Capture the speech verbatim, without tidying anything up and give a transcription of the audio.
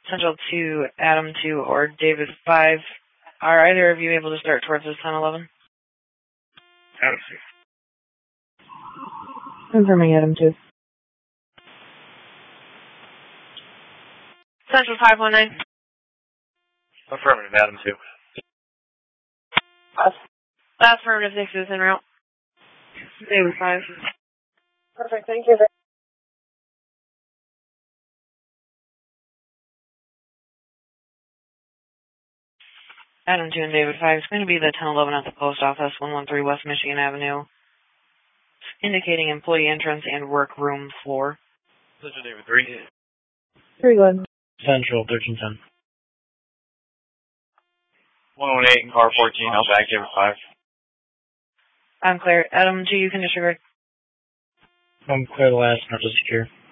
Central two, Adam two, or David five. Are either of you able to start towards this ten eleven? Adam two. Confirming Adam two. Central five one nine. Affirmative, Adam two. Last affirmative six is en route. David five. Perfect, thank you. Adam two and David five. It's going to be the ten eleven at the post office, one one three West Michigan Avenue. Indicating employee entrance and workroom floor. Central David three. three one. Central thirteen ten. one one eight and car fourteen, I'll back David five. I'm clear. Adam two, you can disregard. I'm clear the last, not to secure.